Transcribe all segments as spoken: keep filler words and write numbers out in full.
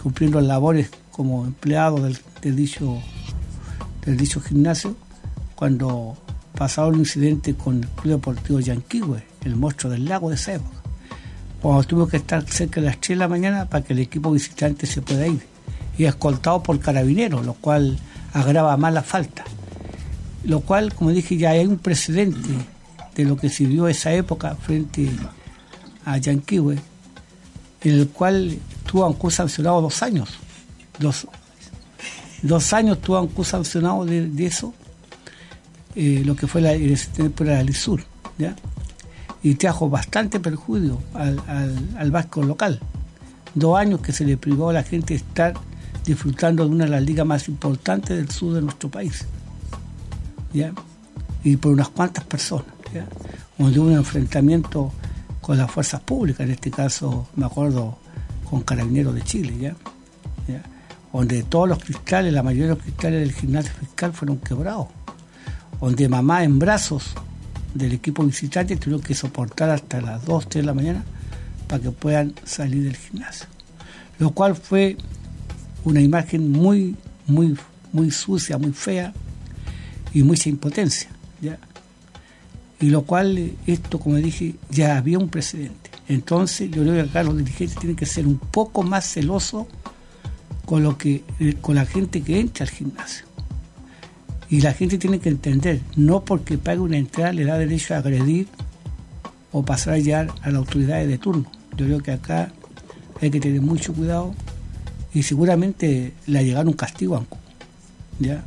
cumpliendo labores como empleado del, del, dicho, del dicho gimnasio, cuando pasaba un incidente con el Club Deportivo Yanquihue, el monstruo del lago de esa época, cuando tuvo que estar cerca de las tres de la mañana para que el equipo visitante se pueda ir, y escoltado por carabineros, lo cual agrava más la falta. Lo cual, como dije, ya hay un precedente de lo que se vio esa época frente a Yanquihue, en el cual tuvo Ancud sancionado dos años. Dos, dos años tuvo Ancud sancionado de, de eso, eh, lo que fue la temporada del Sur, ¿ya? Y trajo bastante perjuicio al, al, al vasco local. Dos años que se le privó a la gente de estar disfrutando de una de las ligas más importantes del sur de nuestro país, ¿ya? Y por unas cuantas personas, ¿ya? Donde hubo un enfrentamiento con las fuerzas públicas, en este caso, me acuerdo, con Carabineros de Chile, ¿ya? ¿Ya? Donde todos los cristales, la mayoría de los cristales del gimnasio fiscal fueron quebrados, donde mamá en brazos del equipo visitante tuvieron que soportar hasta las dos, tres de la mañana para que puedan salir del gimnasio, lo cual fue una imagen muy, muy, muy sucia, muy fea y mucha impotencia, ¿ya? Y lo cual, esto, como dije, ya había un precedente. Entonces, yo creo que acá los dirigentes tienen que ser un poco más celosos con lo que, con la gente que entra al gimnasio. Y la gente tiene que entender, no porque pague una entrada le da derecho a agredir o pasar a llevar a las autoridades de turno. Yo creo que acá hay que tener mucho cuidado y seguramente le llegará un castigo a Ancud, ¿ya?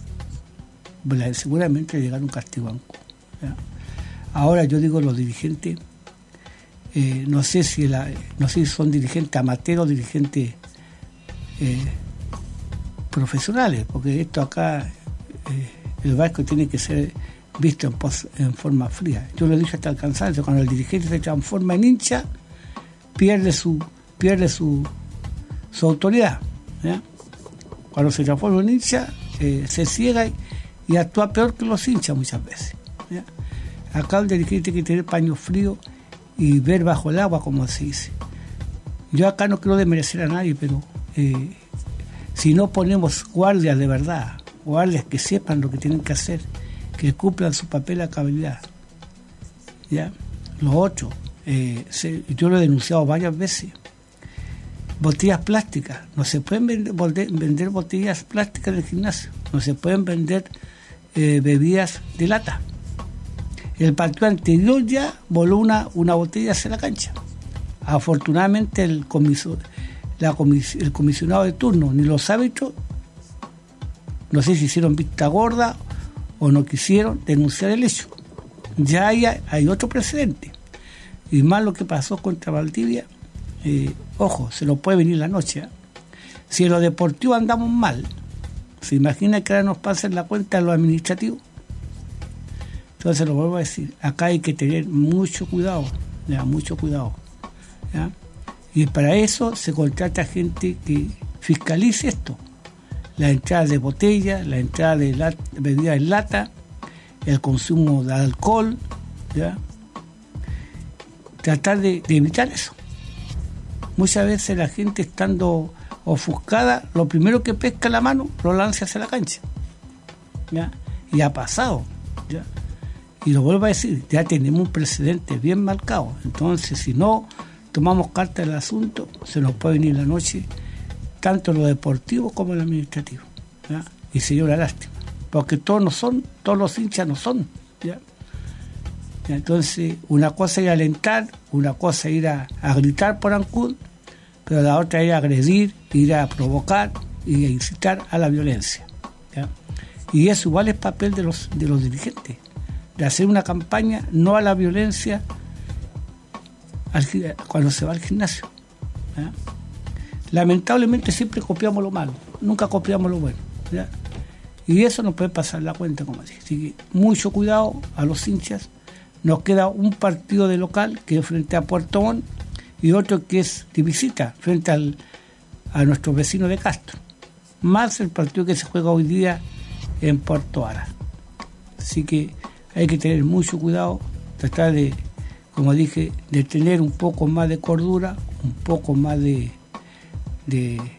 Seguramente le llegará un castigo a Ancud, ¿ya? Ahora yo digo, los dirigentes, eh, no sé si la, no sé si son dirigentes amateurs o dirigentes eh, profesionales, porque esto acá, eh, el vasco tiene que ser visto en, pos, en forma fría. Yo lo dije hasta el cansancio, cuando el dirigente se transforma en hincha, pierde su pierde su, su autoridad, ¿ya? Cuando se transforma en hincha, eh, se ciega y, y actúa peor que los hinchas muchas veces, ¿ya? Acá el dirigente tiene que tener paño frío y ver bajo el agua, como se dice. Yo acá no quiero desmerecer a nadie, pero eh, si no ponemos guardias de verdad, guardias que sepan lo que tienen que hacer, que cumplan su papel a cabalidad, ¿ya? Lo otro, eh, se, yo lo he denunciado varias veces, botellas plásticas, no se pueden vender, vender botellas plásticas en el gimnasio, no se pueden vender eh, bebidas de lata. El partido anterior ya voló una, una botella hacia la cancha. Afortunadamente el, comiso, la comis, el comisionado de turno ni los árbitros, no sé si hicieron vista gorda o no quisieron denunciar el hecho. Ya hay, hay otro precedente. Y más lo que pasó contra Valdivia, eh, ojo, se nos puede venir la noche, ¿eh? Si en lo deportivo andamos mal, ¿se imagina que ahora nos pasen la cuenta en lo administrativo? Entonces lo vuelvo a decir, acá hay que tener mucho cuidado, ¿ya? Mucho cuidado, ¿ya? Y para eso se contrata gente que fiscalice esto, la entrada de botellas, la entrada de lat- bebidas en lata, el consumo de alcohol, ¿ya? Tratar de, de evitar eso. Muchas veces la gente, estando ofuscada, lo primero que pesca la mano lo lanza hacia la cancha, ¿ya? Y ha pasado, ¿ya? Y lo vuelvo a decir, ya tenemos un precedente bien marcado. Entonces, si no tomamos carta del asunto, se nos puede venir la noche, tanto en lo deportivo como en lo administrativo, ¿ya? Y sería una lástima, porque todos no son, todos los hinchas no son, ¿ya? ¿Ya? Entonces, una cosa es ir a alentar, una cosa es ir a, a gritar por Ancud, pero la otra es agredir, ir a provocar y a incitar a la violencia, ¿ya? Y eso igual es papel de los, de los dirigentes, de hacer una campaña no a la violencia al, cuando se va al gimnasio, ¿ya? Lamentablemente siempre copiamos lo malo, nunca copiamos lo bueno, ¿ya? Y eso nos puede pasar la cuenta, como así. Así que mucho cuidado a los hinchas. Nos queda un partido de local que es frente a Puerto Montt y otro que es de visita frente al, a nuestro vecino de Castro, más el partido que se juega hoy día en Puerto Ara. Así que hay que tener mucho cuidado, tratar de, como dije, de tener un poco más de cordura, un poco más de, de,